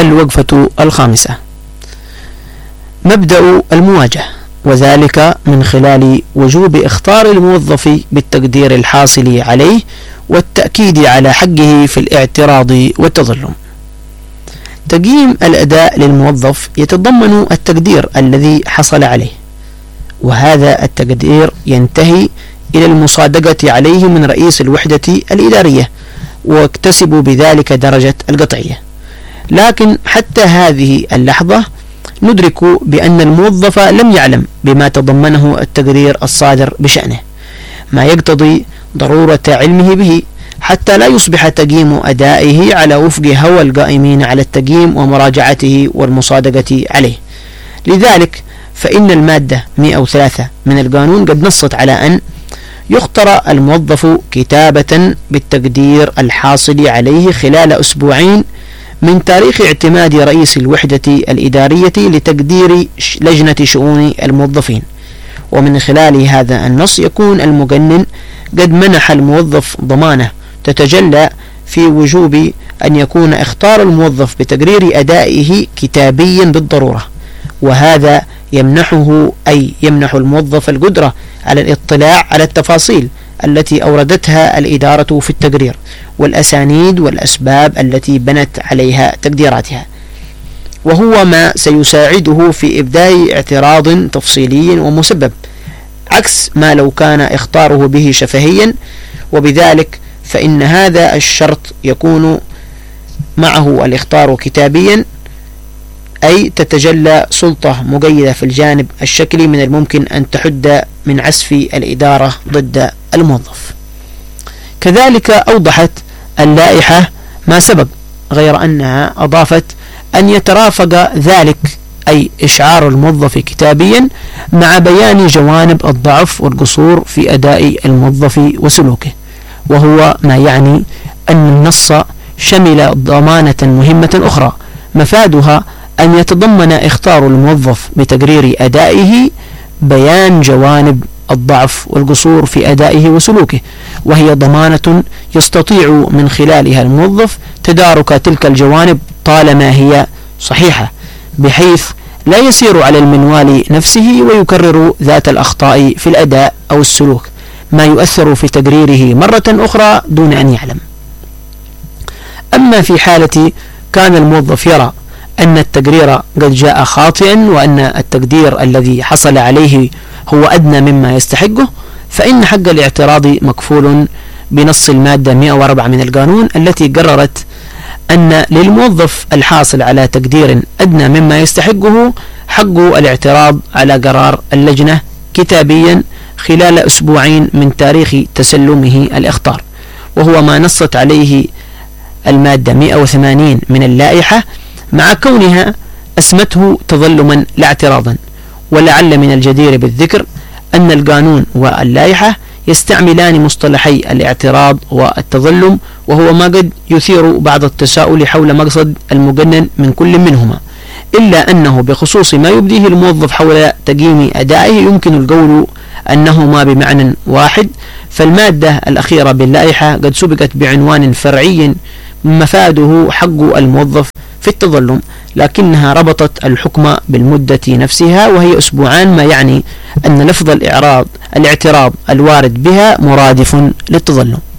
الوقفة الخامسة: مبدأ المواجهة، وذلك من خلال وجوب اختار الموظف بالتقدير الحاصل عليه والتأكيد على حقه في الاعتراض والتظلم. تقييم الأداء للموظف يتضمن التقدير الذي حصل عليه، وهذا التقدير ينتهي إلى المصادقة عليه من رئيس الوحدة الإدارية، واكتسب بذلك درجة القطعية. لكن حتى هذه اللحظة ندرك بأن الموظف لم يعلم بما تضمنه التقرير الصادر بشأنه، ما يقتضي ضرورة علمه به حتى لا يصبح تقييم أدائه على وفق هوى القائمين على التقييم ومراجعته والمصادقة عليه. لذلك فإن المادة 103 من القانون قد نصت على أن يختار الموظف كتابة بالتقدير الحاصل عليه خلال أسبوعين من تاريخ اعتماد رئيس الوحدة الإدارية لتقدير لجنة شؤون الموظفين. ومن خلال هذا النص يكون المقنن قد منح الموظف ضمانة تتجلى في وجوب أن يكون اختار الموظف بتقرير أدائه كتابيا بالضرورة، وهذا يمنح الموظف القدرة على الاطلاع على التفاصيل التي أوردتها الإدارة في التقرير والأسانيد والأسباب التي بنت عليها تقديراتها، وهو ما سيساعده في إبداء اعتراض تفصيلي ومسبب، عكس ما لو كان اختاره به شفهيا. وبذلك فإن هذا الشرط يكون معه الاختار كتابيا، أي تتجلى سلطة مقيدة في الجانب الشكلي من الممكن أن تحد من عسف الإدارة ضد الموظف. كذلك أوضحت اللائحة ما سبق، غير أنها أضافت أن يترافق ذلك، أي إشعار الموظف كتابيا، مع بيان جوانب الضعف والقصور في أداء الموظف وسلوكه، وهو ما يعني أن النص شمل ضمانة مهمة أخرى مفادها أن يتضمن اختار الموظف بتقرير أدائه بيان جوانب الضعف والقصور في أدائه وسلوكه، وهي ضمانة يستطيع من خلالها الموظف تدارك تلك الجوانب طالما هي صحيحة، بحيث لا يسير على المنوال نفسه ويكرر ذات الأخطاء في الأداء أو السلوك، ما يؤثر في تقريره مرة أخرى دون أن يعلم. أما في حالة كان الموظف يرى أن التقرير قد جاء خاطئا وأن التقدير الذي حصل عليه هو أدنى مما يستحقه، فإن حق الاعتراض مكفول بنص المادة 104 من القانون، التي قررت أن للموظف الحاصل على تقدير أدنى مما يستحقه حق الاعتراض على قرار اللجنة كتابيا خلال أسبوعين من تاريخ تسلمه الإخطار، وهو ما نصت عليه المادة 180 من اللائحة، مع كونها أسمته تظلما لا اعتراضا. ولعل من الجدير بالذكر أن القانون واللائحة يستعملان مصطلحي الاعتراض والتظلم، وهو ما قد يثير بعض التساؤل حول مقصد المقنن من كل منهما، إلا أنه بخصوص ما يبديه الموظف حول تقييم أدائه يمكن القول أنهما بمعنى واحد. فالمادة الأخيرة باللائحة قد سبقت بعنوان فرعي مفاده حق الموظف في التظلم، لكنها ربطت الحكم بالمدة نفسها وهي أسبوعان، ما يعني أن لفظ الاعتراض الوارد بها مرادف للتظلم.